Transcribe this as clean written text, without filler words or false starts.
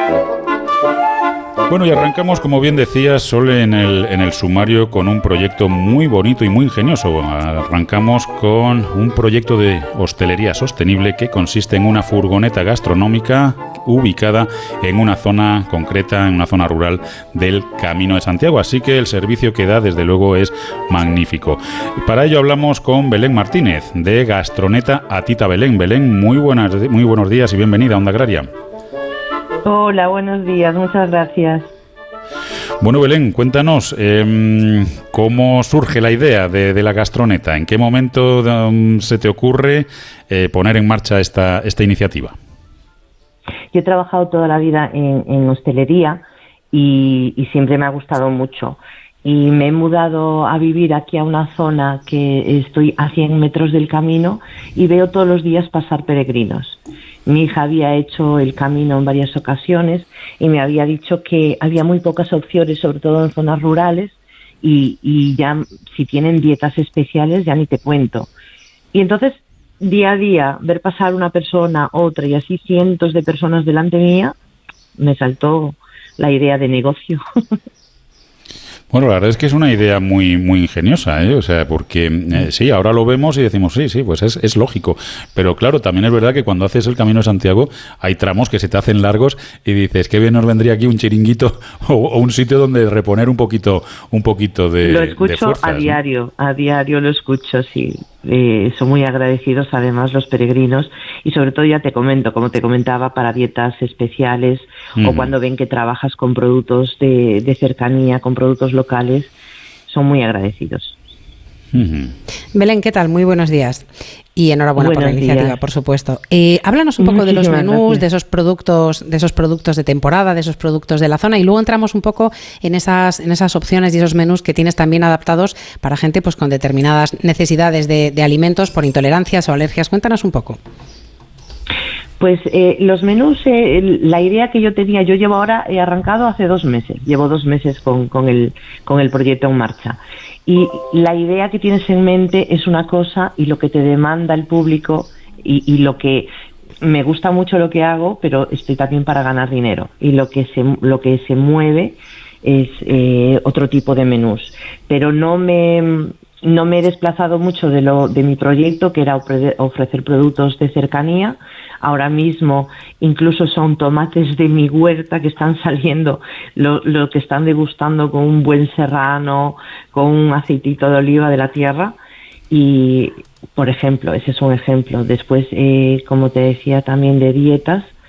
Bueno, y arrancamos, como bien decía Sol, en el sumario con un proyecto muy bonito y muy ingenioso. Arrancamos con un proyecto de hostelería sostenible que consiste en una furgoneta gastronómica ubicada en una zona concreta, en una zona rural del Camino de Santiago. Así que el servicio que da, desde luego, es magnífico. Para ello hablamos con Belén Martínez, de Gastroneta Atita Belén. Belén, muy buenos días y bienvenida a Onda Agraria. Hola, buenos días, muchas gracias. Bueno, Belén, cuéntanos cómo surge la idea de la Gastroneta. ¿En qué momento se te ocurre poner en marcha esta iniciativa? Yo he trabajado toda la vida en hostelería y siempre me ha gustado mucho. Y me he mudado a vivir aquí a una zona que estoy a 100 metros del camino y veo todos los días pasar peregrinos. Mi hija había hecho el camino en varias ocasiones y me había dicho que había muy pocas opciones, sobre todo en zonas rurales, y ya si tienen dietas especiales ya ni te cuento. Y entonces, día a día, ver pasar una persona, otra y así cientos de personas delante mía, me saltó la idea de negocio. Bueno, la verdad es que es una idea muy ingeniosa, ¿eh? O sea, porque sí, ahora lo vemos y decimos, sí, pues es lógico. Pero claro, también es verdad que cuando haces el Camino de Santiago hay tramos que se te hacen largos y dices, qué bien nos vendría aquí un chiringuito o un sitio donde reponer un poquito de Lo escucho de fuerzas, a diario lo escucho, sí. Son muy agradecidos además los peregrinos y sobre todo, ya te comento, como te comentaba, para dietas especiales o cuando ven que trabajas con productos de cercanía, con productos locales, son muy agradecidos. Belén, ¿qué tal? Muy buenos días. Y enhorabuena por la iniciativa, por supuesto. Háblanos un poco de los menús, de esos productos de temporada, de esos productos de la zona, y luego entramos un poco en esas opciones y esos menús que tienes también adaptados para gente pues con determinadas necesidades de alimentos por intolerancias o alergias. Cuéntanos un poco. Pues los menús, la idea que yo tenía, yo he arrancado hace 2 meses, llevo 2 meses con el proyecto en marcha. Y la idea que tienes en mente es una cosa y lo que te demanda el público y lo que me gusta mucho lo que hago, pero estoy también para ganar dinero. Y lo que se mueve es otro tipo de menús. Pero no me he desplazado mucho de mi proyecto, que era ofrecer productos de cercanía. Ahora mismo incluso son tomates de mi huerta que están saliendo, lo que están degustando con un buen serrano, con un aceitito de oliva de la tierra. Y, por ejemplo, ese es un ejemplo. Después, como te decía, también de dietas,